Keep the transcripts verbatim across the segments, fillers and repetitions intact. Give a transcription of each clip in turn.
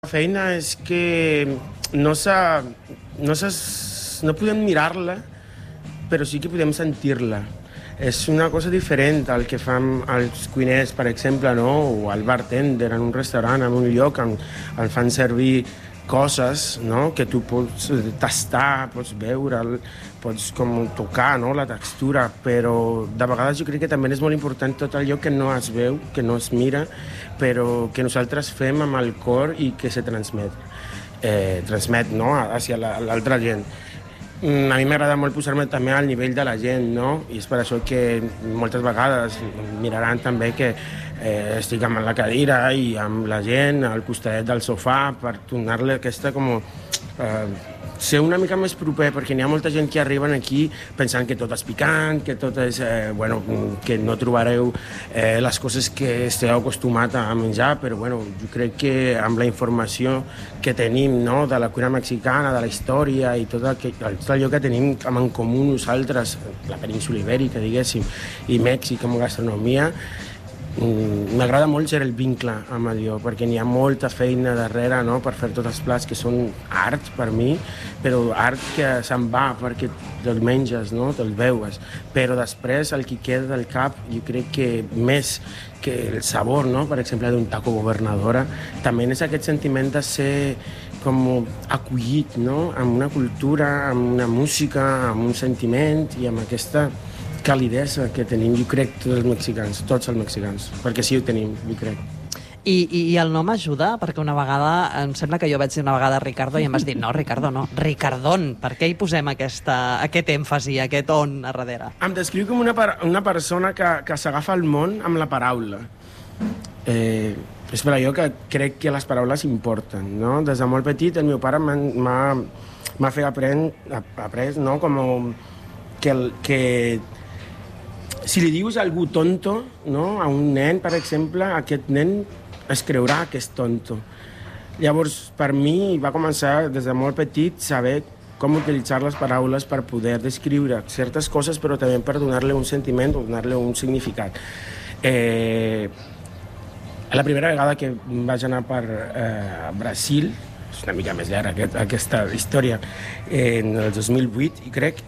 La feina és que no s'ha... No, no podem mirar-la, però sí que podem sentir-la. És una cosa diferent al que fan els cuiners, per exemple, no? O el bartender en un restaurant, en un lloc, on, on fan servir coses, no? Que tu pots tastar, pots veure, pots com tocar, no? La textura, però de vegades jo crec que també és molt important tot allò que no es veu, que no es mira, però que nosaltres fem amb el cor i que se transmet, eh, transmet, no? Hacia l'altra gent. A mi m'agrada molt posar-me també al nivell de la gent, no? I és per això que moltes vegades miraran també que eh, estic amb la cadira i amb la gent al costadet del sofà per donar-li aquesta com... Eh, ser una mica més proper, perquè n'hi ha molta gent que arriben aquí pensant que tot és picant, que tot és, eh, bueno, que no trobareu eh, les coses que esteu acostumat a menjar, però bueno, jo crec que amb la informació que tenim, no?, de la cuina mexicana, de la història i tot, el, tot allò que tenim en comú nosaltres, la península ibèrica, diguéssim, i Mèxic com a gastronomia, m'agrada molt ser el vincle amb allò, perquè n'hi ha molta feina darrere, no?, per fer tots els plats que són art per mi, però art que se'n va perquè te'l menges, no?, te'l veus, però després el que queda del cap jo crec que més que el sabor, no?, per exemple, d'un taco governadora, també és aquest sentiment de ser com acollit, no?, amb una cultura, amb una música, amb un sentiment i amb aquesta calidesa que tenim, jo crec, tots els mexicans, tots els mexicans, perquè sí ho tenim, jo crec. I, i, i el nom ajuda? Perquè una vegada, em sembla que jo vaig dir una vegada Ricardo i em vas dir, no, Ricardo, no, Ricardón. Per què hi posem aquesta, aquest èmfasi, aquest on a darrere? Em descriu com una, una persona que, que s'agafa al món amb la paraula. Eh, és per allò que crec que les paraules importen, no? Des de molt petit el meu pare m'ha fet aprendre, après, no?, com que, que si li dius a algú tonto, no?, a un nen, per exemple, aquest nen es creurà que és tonto. Llavors, per mi, va començar des de molt petit saber com utilitzar les paraules per poder descriure certes coses, però també per donar-li un sentiment o donar-li un significat. Eh, la primera vegada que vaig anar per eh, Brasil, és una mica més llarga aquest, aquesta història, eh, en el dos mil vuit, i crec,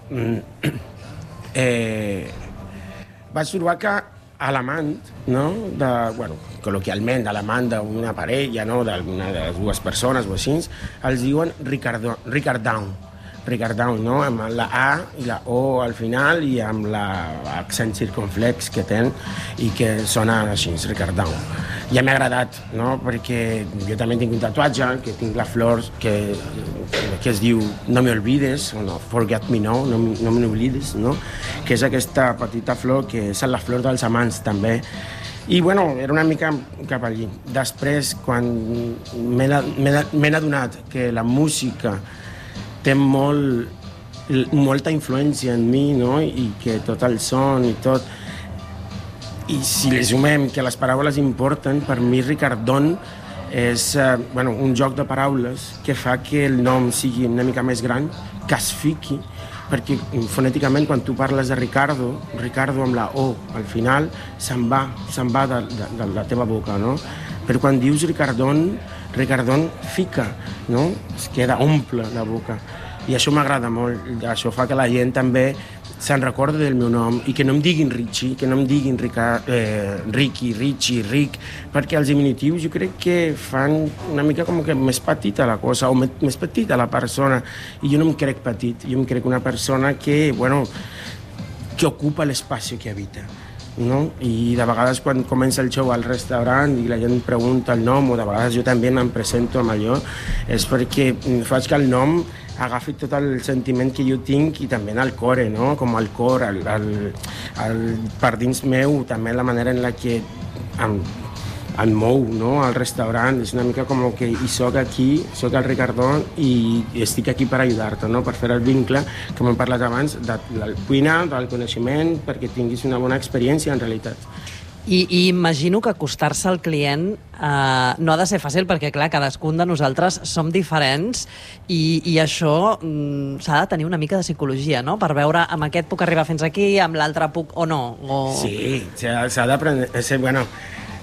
eh, vaig trobar que a l'amant, no?, de, bueno, col·loquialment, a l'amant d'una parella, no?, d'alguna de les dues persones o així, els diuen Ricardo, Ricardão, Ricardão, no?, amb la A i la O al final i amb l'accent circunflex que ten i que sona així, Ricardão. Ja m'ha agradat, no?, perquè jo també tinc un tatuatge, que tinc la flor que, que es diu No me olvides, o no, Forget me no, no, no me oblides, no?, que és aquesta petita flor que és la flor dels amants també. I bueno, era una mica cap allí. Després, quan m'he adonat que la música té molt, molta influència en mi, no?, i que tot el son i tot... I si li sumem que les paraules importen, per mi Ricardón és eh, bueno, un joc de paraules que fa que el nom sigui una mica més gran, que es fiqui, perquè fonèticament quan tu parles de Ricardo, Ricardo amb la O al final, se'n va, se'n va de, de, de la teva boca, no? Però quan dius Ricardón, Ricardón fica, no? Es queda, omple la boca. I això m'agrada molt, això fa que la gent també se'n recorda del meu nom i que no em diguin Richie, que no em diguin Rica, eh, Ricky, Richie, Rick, perquè els diminutius jo crec que fan una mica com que més petita la cosa, o més petita la persona, i jo no em crec petit, jo em crec una persona que, bueno, que ocupa l'espai que habita, no? I de vegades quan comença el show al restaurant i la gent pregunta el nom, o de vegades jo també me'n presento amb allò, és perquè faig que el nom agafi tot el sentiment que jo tinc i també en el core, no?, com el cor, el, el, el, per dins meu, també la manera en la que em, em mou, no?, al restaurant, és una mica com que hi soc aquí, soc el Ricardó i estic aquí per ajudar-te, no?, per fer el vincle, com hem parlat abans, de la cuina, del coneixement, perquè tinguis una bona experiència en realitat. I, i imagino que acostar-se al client eh, no ha de ser fàcil perquè, clar, cadascun de nosaltres som diferents i, i això mm, s'ha de tenir una mica de psicologia, no?, per veure amb aquest puc arribar fins aquí, amb l'altre puc o no. O... Sí, s'ha d'aprendre... Bueno,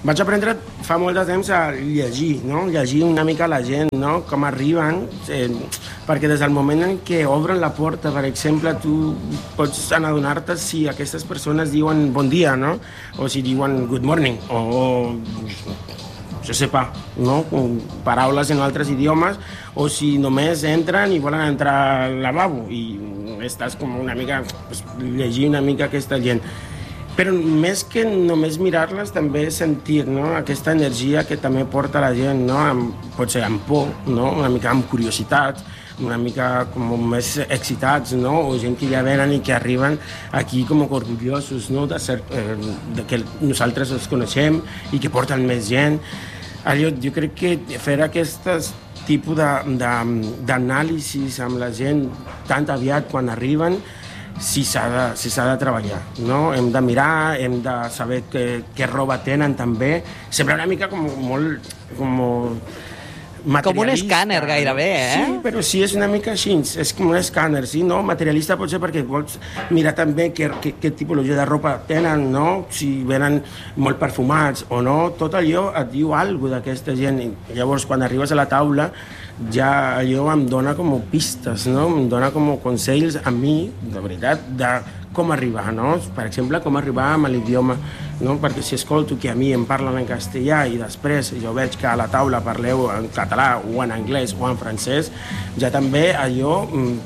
vaig aprendre fa molt de temps a llegir, no? Llegir una mica la gent, no? Com arriben, eh, perquè des del moment en què obren la porta, per exemple, tu pots adonar-te si aquestes persones diuen bon dia, no? O si diuen good morning, o jo sé pas, no? Paraules en altres idiomes, o si només entren i volen entrar al lavabo i estàs com una mica, pues, llegir una mica aquesta gent. Però més que només mirar-les, també sentir, no? Aquesta energia que també porta la gent, no? Amb, pot ser amb por, no? Una mica amb curiositat, una mica com més excitats, no? O gent que ja venen i que arriben aquí com orgullosos, no? De, ser, eh, de que nosaltres els coneixem i que porten més gent. Allò, jo crec que fer aquest tipus d'anàlisis amb la gent tan aviat quan arriben, si s'ha de, si s'ha de treballar, no? Hem de mirar, hem de saber què, què roba tenen també. Sembla una mica com molt com materialista. Com un escàner gairebé, eh? Sí, però sí, és una mica així, és com un escàner, sí, no? Materialista pot ser perquè vols mirar també què, què, què tipologia de ropa tenen, no? Si venen molt perfumats o no, tot allò et diu alguna cosa d'aquesta gent. I llavors, quan arribes a la taula, ja allò em dona com pistes, no? Em dona com consells a mi, de veritat, de com arribar, no? Per exemple, com arribar amb l'idioma, no? Perquè si escolto que a mi em parlen en castellà i després jo veig que a la taula parleu en català o en anglès o en francès, ja també allò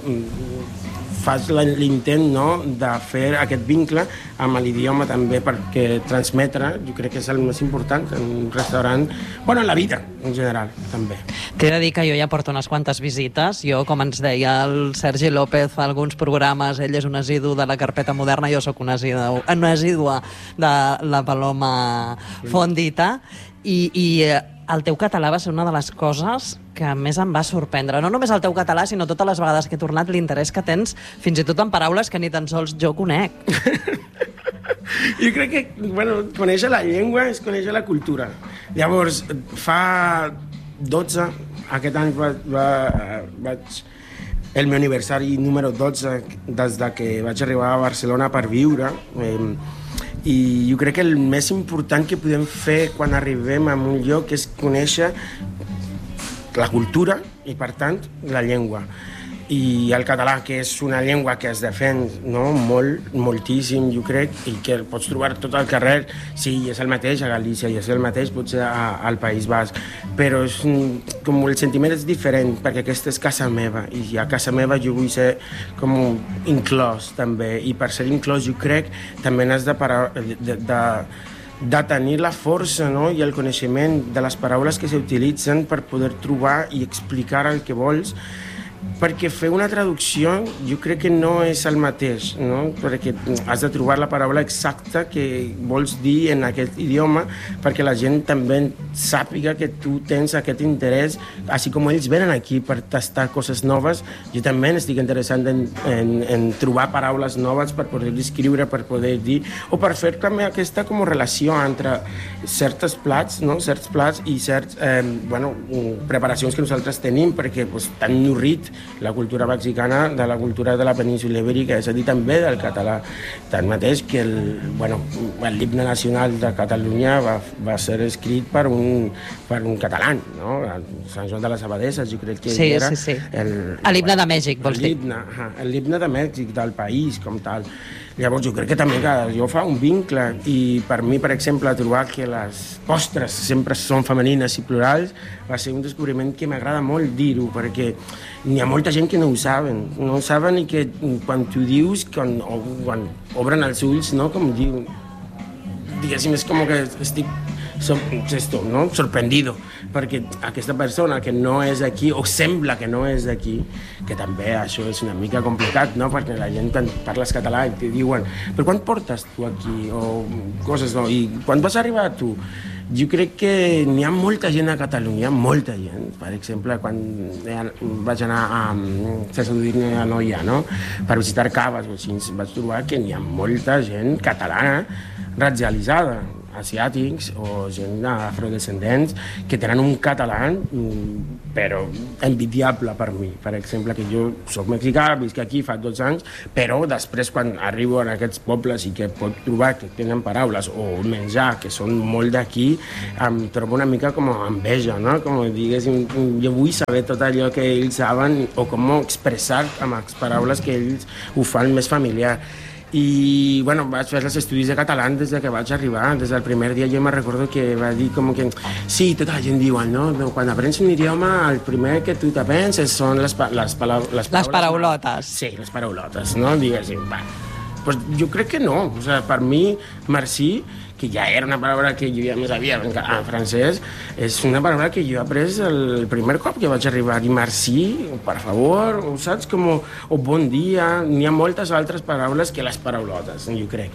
fas l'intent, no? De fer aquest vincle amb l'idioma també, perquè transmetre, jo crec que és el més important en un restaurant, bueno, en la vida en general també. T'he de dir que jo ja porto unes quantes visites. Jo, com ens deia el Sergi López fa alguns programes, ell és un asidu de la carpeta moderna, jo sóc una asídua de la Paloma Fondita, i, i el teu català va ser una de les coses que més em va sorprendre. No només el teu català, sinó totes les vegades que he tornat, l'interès que tens, fins i tot en paraules que ni tan sols jo conec. Jo crec que, bueno, conèixer la llengua és conèixer la cultura. Llavors, fa dotze, aquest any va, va, vaig... el meu aniversari número dotze des de que vaig arribar a Barcelona per viure, eh, i jo crec que el més important que podem fer quan arribem a un lloc és conèixer la cultura i, per tant, la llengua. I el català, que és una llengua que es defèn, no? Molt, moltíssim, jo crec, i que pots trobar tot al carrer. Sí, és el mateix a Galícia, i és el mateix potser a, al País Basc, però és, com el sentiment és diferent, perquè aquesta és casa meva, i a casa meva jo vull ser com inclòs també, i per ser inclòs jo crec també n'has de, parar, de, de, de tenir la força, no? I el coneixement de les paraules que s'utilitzen per poder trobar i explicar el que vols, perquè fer una traducció jo crec que no és el mateix, no? Perquè has de trobar la paraula exacta que vols dir en aquest idioma perquè la gent també sàpiga que tu tens aquest interès, així com ells venen aquí per tastar coses noves, jo també estic interessant en, en, en trobar paraules noves per poder escriure, per poder dir, o per fer també aquesta com relació entre certs plats, no? Certs plats i certs, eh, bueno, preparacions que nosaltres tenim, perquè pues, t'han nourrit la cultura mexicana de la cultura de la península ibèrica, és a dir, també del català. Tanmateix que el, bueno, l'himne nacional de Catalunya va, va ser escrit per un, per un català, no? Sant Joan de les Abadesses, jo crec que sí, era... Sí, sí, el, l'himne de Mèxic, vols dir? L'himne de Mèxic, del país, com tal. Llavors jo crec que també que jo fa un vincle, i per mi, per exemple, trobar que les postres sempre són femenines i plurals va ser un descobriment que m'agrada molt dir-ho, perquè n'hi ha molta gent que no ho saben, no ho saben, i que quan tu dius, quan, o, quan obren els ulls, no? Com diu, diguéssim, és com que estic som, esto, no? Sorprendido, perquè aquesta persona que no és aquí, o sembla que no és d'aquí, que també això és una mica complicat, no? Perquè la gent quan parles català et diuen però quan portes tu aquí? O coses, no? I quan vas arribar tu? Jo crec que n'hi ha molta gent a Catalunya, molta gent. Per exemple, quan vaig anar a fer Sadurní a Noia, no? Per visitar caves o així, vaig trobar que n'hi ha molta gent catalana racialitzada asiàtics o gent afrodescendents que tenen un català però envidiable per mi. Per exemple, que jo soc mexicà, visc aquí fa dotze anys, però després quan arribo a aquests pobles i que pot trobar que tenen paraules o menjar que són molt d'aquí, em trobo una mica com enveja, no? Com diguéssim, jo vull saber tot allò que ells saben o com expressar amb les paraules que ells ho fan més familiar. I, bueno, vaig fer els estudis de català des que vaig arribar. Des del primer dia jo me recordo que va dir com que... Sí, tota la gent diu, no? Quan aprens un idioma, el primer que tu te penses són les, pa les, pala les, les paraulotes. Sí, les paraulotes, no? Diguéssim, va. Pues jo crec que no. O sea, per mi, merci, que ja era una paraula que jo ja més havia en, en francès, és una paraula que jo he après el primer cop que vaig arribar. I merci, per favor, o saps? Com, o bon dia. N'hi ha moltes altres paraules que les paraulotes, jo crec.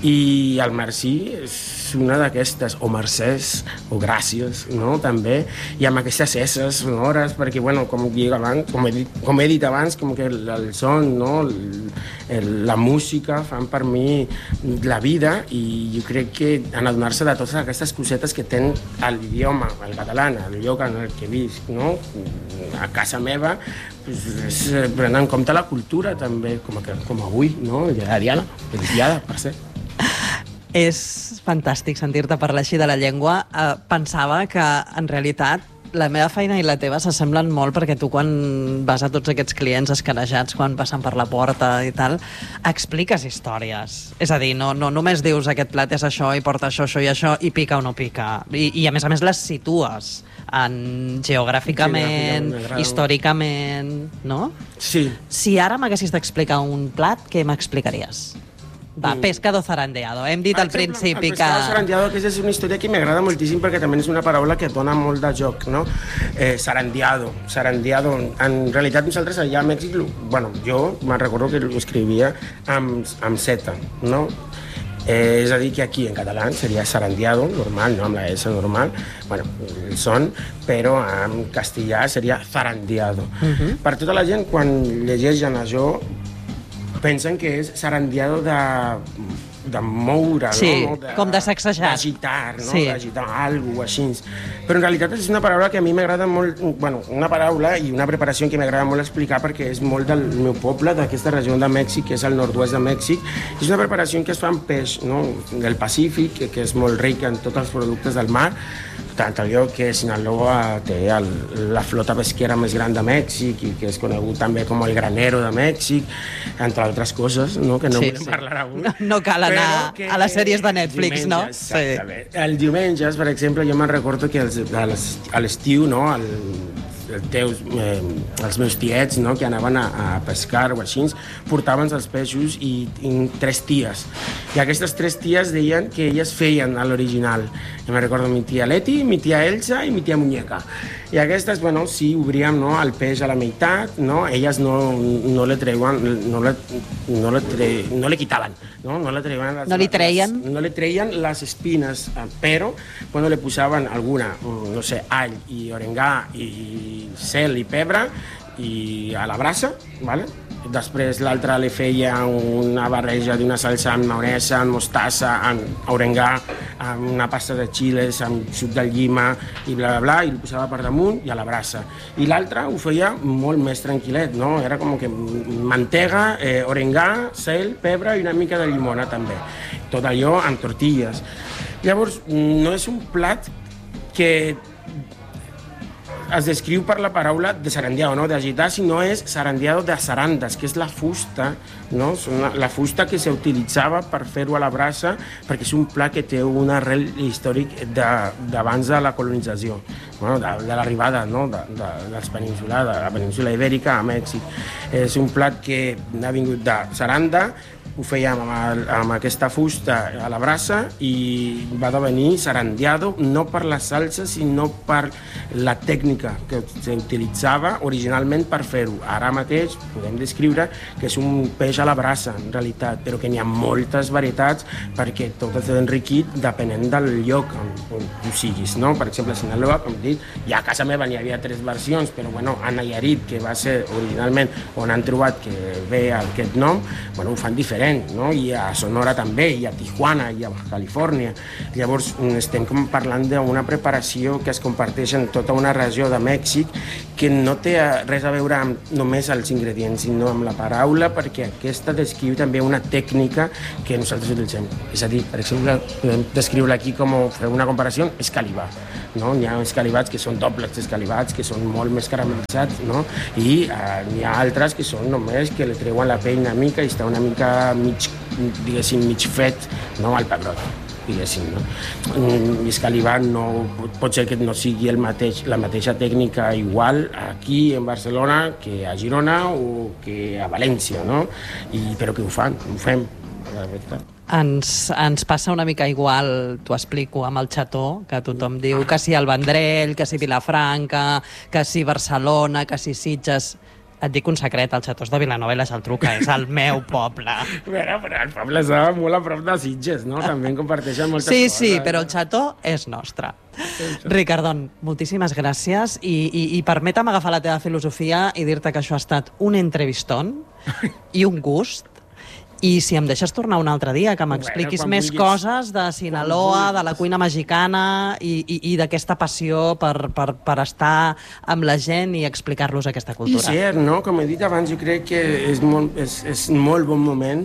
I el merci és una d'aquestes, o mercès, o gràcies, no? També. I amb aquestes esses sonores, perquè, bueno, com, abans, com, he dit, com he dit abans, com que el, el son, no? el, el, la música fan per mi la vida, i jo crec que en adonar-se de totes aquestes cosetes que ten l'idioma, el català, el lloc en el que visc, no? A casa meva, pues, és prendre en compte la cultura també, com, que, com avui, no? El dia de Diana, feliç diada, per ser. És fantàstic sentir-te parlar així de la llengua. Uh, pensava que, en realitat, la meva feina i la teva s'assemblen molt, perquè tu, quan vas a tots aquests clients escarejats, quan passen per la porta i tal, expliques històries. És a dir, no, no només dius aquest plat és això i porta això, això i això, i pica o no pica. I, i a més a més les situes en geogràficament, sí, històricament, no? Sí. Si ara m'haguessis d'explicar un plat, què m'explicaries? Va, pescado zarandeado. Hem dit al principi que... El pescado zarandeado, que és una història que m'agrada moltíssim perquè també és una paraula que dona molt de joc, no? Eh, zarandeado. Zarandeado. En realitat nosaltres allà a Mèxic, bueno, jo me'n recordo que ho escrivia amb, amb Z, no? Eh, és a dir, que aquí en català seria zarandeado, normal, no amb la S normal, bueno, el son, però en castellà seria zarandeado. Uh-huh. Per tota la gent, quan llegeixen això, pensen que és zarandeado de, de moure, sí, no? De, com de sacsejat. D'agitar, no? Sí. D'agitar alguna cosa així. Però en realitat és una paraula que a mi m'agrada molt, bueno, una paraula i una preparació que m'agrada molt explicar perquè és molt del meu poble, d'aquesta regió de Mèxic, que és el nord-oest de Mèxic. És una preparació que es fa amb peix, no? Del Pacífic, que és molt ric en tots els productes del mar, tant allò que Sinaloa té el, la flota pesquera més gran de Mèxic i que és conegut també com el granero de Mèxic, entre altres coses, no? Que no sí, volem sí. parlar avui. No, no cal anar a les sèries de Netflix, no? Sí. El diumenges, per exemple, jo me'n recordo que els, a l'estiu, no? El, els, teus, eh, els meus tiets, no? Que anaven a, a pescar o així, portaven els peixos i, i tres ties. I aquestes tres ties deien que elles feien a l'original. Jo me recordo mi tia Leti, mi tia Elsa i mi tia Muñeca. I aquestes, bueno, sí, obríem, no, el peix a la meitat, no? Elles no, no le treuen, no le, no le, tre, no le quitaven, no? No le treien les, no li treien? Les, no le treien les espines, però bueno, le posaven alguna, no sé, all i orengà i cel i pebre i a la brasa, ¿vale? Després l'altre li feia una barreja d'una salsa amb maonesa, amb mostassa, amb orengà, amb una pasta de xiles, amb suc de llima i bla, bla, bla, i li posava per damunt i a la brasa. I l'altre ho feia molt més tranquil·let, no? Era com que mantega, eh, orengà, cel, pebre i una mica de llimona també. Tot allò amb tortilles. Llavors, no és un plat que es descriu per la paraula de zarandeado, no? D'agitar, sinó és zarandeado de zarandes, que és la fusta, no? La fusta que s'utilitzava per fer-ho a la brasa, perquè és un plat que té un arrel històric d'abans de, de la colonització, bueno, de, de l'arribada, no? de, de, dels peninsulars, de la península ibèrica a Mèxic. És un plat que ha vingut de zaranda, ho fèiem amb, amb aquesta fusta a la brasa i va devenir zarandeado no per la salsa sinó per la tècnica que s'utilitzava originalment per fer-ho. Ara mateix podem descriure que és un peix a la brasa en realitat, però que n'hi ha moltes varietats perquè tot és enriquit depenent del lloc on, on tu siguis, no? Per exemple, a Sinaloa, com he dit, ja a casa meva n'hi havia tres versions, però bueno, a Nayarit, que va ser originalment on han trobat que ve aquest nom, bueno, ho fan diferent. diferent, no? I a Sonora també, i a Tijuana, i a Califòrnia. Llavors estem com parlant d'una preparació que es comparteix en tota una regió de Mèxic que no té res a veure amb només els ingredients, sinó amb la paraula, perquè aquesta descriu també una tècnica que nosaltres utilitzem. És a dir, per exemple, podem descriure aquí com fer una comparació, escalivar. No? Hi ha escalivats que són dobles escalivats, que són molt més caramelitzats, no? I eh, n'hi ha altres que són només que li treuen la pell una mica i està una mica mig, diguéssim, mig fet, no? Al pebrot, diguéssim, no? I escalivar no, pot ser que no sigui el mateix, la mateixa tècnica igual aquí en Barcelona que a Girona o que a València, no? I, però que ho fan, ho fem, la veritat. Ens, ens passa una mica igual, t'ho explico, amb el xató, que tothom diu que si el Vendrell, que si Vilafranca, que si Barcelona, que si Sitges. Et dic un secret, el xató és de Vilanova i la Geltrú, que és el meu poble. Bueno, però el poble està molt a prop de Sitges, no? També en comparteixen moltes sí, coses. Sí, sí, però el xató és nostre. Ricardon, moltíssimes gràcies i, i, i permetem agafar la teva filosofia i dir-te que això ha estat un entrevistón i un gust. I si em deixes tornar un altre dia, que m'expliquis bueno, més vulguis, coses de Sinaloa, de la cuina mexicana i, i, i d'aquesta passió per, per, per estar amb la gent i explicar-los aquesta cultura. I cert, no? Com he dit abans, jo crec que és molt, és, és molt bon moment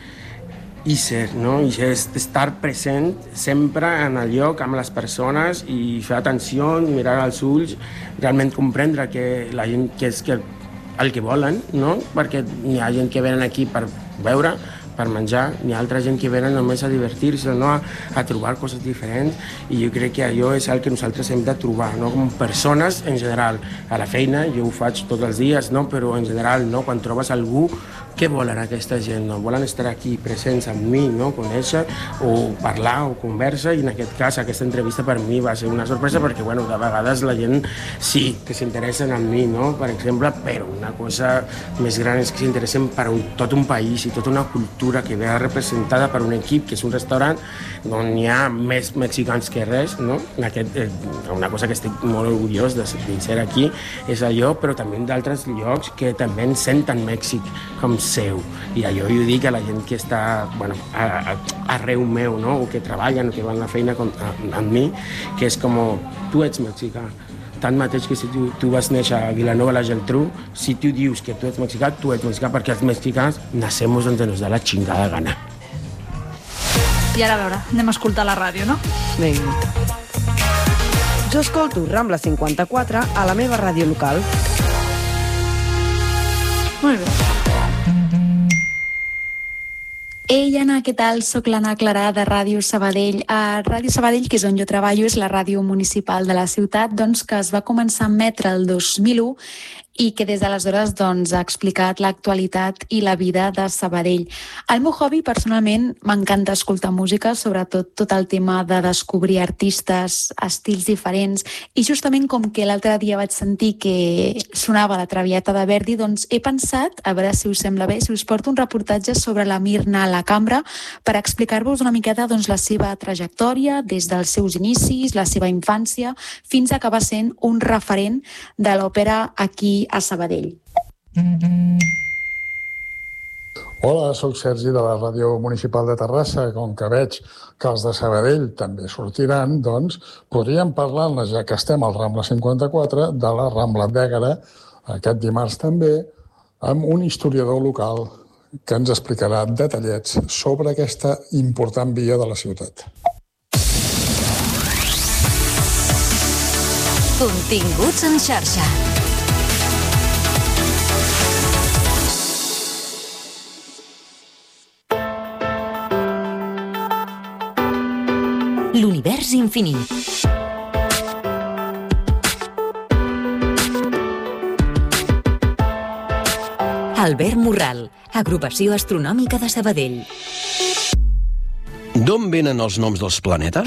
i cert, no? I és estar present sempre en el lloc amb les persones i fer atenció, mirar als ulls, realment comprendre que la gent que és que el que volen, no? Perquè hi ha gent que venen aquí per veure, per menjar, hi ha altra gent que venen només a divertir-se, no? a, a trobar coses diferents, i jo crec que allò és el que nosaltres hem de trobar, no? Com persones en general. A la feina jo ho faig tots els dies, no? Però en general, no? Quan trobes algú, què volen aquesta gent? No? Volen estar aquí presents amb mi, no? Conèixer o parlar o conversa, i en aquest cas aquesta entrevista per mi va ser una sorpresa perquè bueno, de vegades la gent sí que s'interessen en mi, no? Per exemple, però una cosa més gran és que s'interessen per un, tot un país i tota una cultura que ve representada per un equip que és un restaurant on hi ha més mexicans que res, no? En aquest, eh, una cosa que estic molt orgullós de, de ser aquí és allò, però també d'altres llocs que també en senten Mèxic com seu, i allò jo dic a la gent que està bueno, a, a, arreu meu, no? O que treballen o que van a la feina com, a, amb mi, que és com tu ets mexicà, tant mateix que si tu, tu vas néixer a Vilanova i la Geltrú, si tu dius que tu ets mexicà, tu ets mexicà, perquè els mexicans nacemos donde nos da la chingada gana. I ara a veure, anem a escoltar la ràdio, no? Vinga. Jo escolto Rambla cinquanta-quatre a la meva ràdio local. Molt bé. Ei, Anna, què tal? Soc l'Anna Clarà de Ràdio Sabadell. A Ràdio Sabadell, que és on jo treballo, és la ràdio municipal de la ciutat, doncs, que es va començar a emetre el dos mil u i que des d'aleshores doncs, ha explicat l'actualitat i la vida de Sabadell. El meu hobby, personalment, m'encanta escoltar música, sobretot tot el tema de descobrir artistes, estils diferents, i justament com que l'altre dia vaig sentir que sonava la Traviata de Verdi, doncs he pensat, a veure si us sembla bé, si us porto un reportatge sobre la Mirna a la Cambra per explicar-vos una miqueta doncs, la seva trajectòria des dels seus inicis, la seva infància, fins a acabar sent un referent de l'òpera aquí a Sabadell. Hola, sóc Sergi de la Ràdio Municipal de Terrassa. Com que veig que els de Sabadell també sortiran, doncs podríem parlar-ne, ja que estem al Rambla cinquanta-quatre, de la Rambla d'Ègara, aquest dimarts també, amb un historiador local que ens explicarà detallets sobre aquesta important via de la ciutat. Continguts en xarxa. L'univers infinit. Albert Morral, Agrupació Astronòmica de Sabadell. D'on venen els noms dels planetes?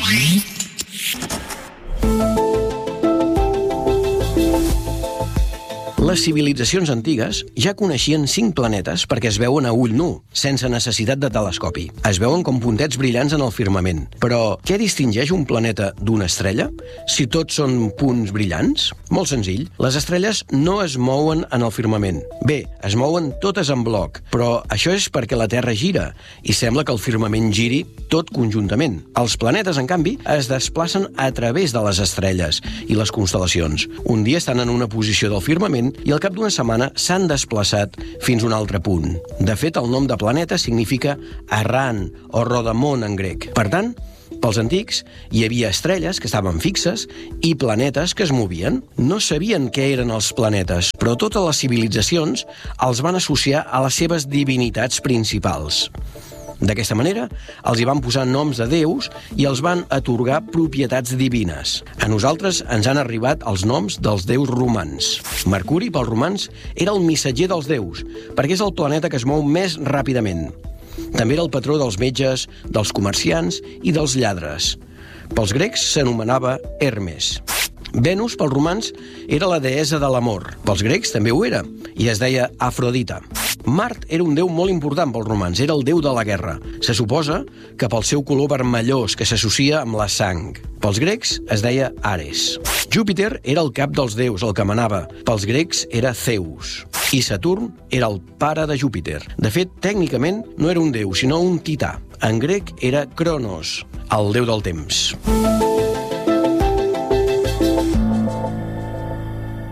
Les civilitzacions antigues ja coneixien cinc planetes perquè es veuen a ull nu, sense necessitat de telescopi. Es veuen com puntets brillants en el firmament. Però què distingeix un planeta d'una estrella? Si tots són punts brillants? Molt senzill. Les estrelles no es mouen en el firmament. Bé, es mouen totes en bloc, però això és perquè la Terra gira i sembla que el firmament giri tot conjuntament. Els planetes, en canvi, es desplacen a través de les estrelles i les constel·lacions. Un dia estan en una posició del firmament i al cap d'una setmana s'han desplaçat fins a un altre punt. De fet, el nom de planeta significa errant o rodamón en grec. Per tant, pels antics, hi havia estrelles que estaven fixes i planetes que es movien. No sabien què eren els planetes, però totes les civilitzacions els van associar a les seves divinitats principals. D'aquesta manera, els hi van posar noms de déus i els van atorgar propietats divines. A nosaltres ens han arribat els noms dels déus romans. Mercuri, pels romans, era el missatger dels déus, perquè és el planeta que es mou més ràpidament. També era el patró dels metges, dels comerciants i dels lladres. Pels grecs s'anomenava Hermes. Venus, pels romans, era la deessa de l'amor. Pels grecs també ho era, i es deia Afrodita. Mart era un déu molt important pels romans, era el déu de la guerra. Se suposa que pel seu color vermellós, que s'associa amb la sang. Pels grecs es deia Ares. Júpiter era el cap dels déus, el que manava. Pels grecs era Zeus. I Saturn era el pare de Júpiter. De fet, tècnicament, no era un déu, sinó un tità. En grec era Cronos, el déu del temps.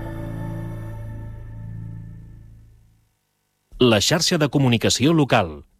La xarxa de comunicació local.